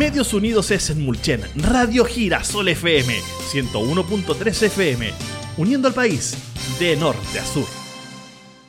Medios Unidos es en Mulchen, Radio Girasol FM, 101.3 FM, uniendo al país de norte a sur.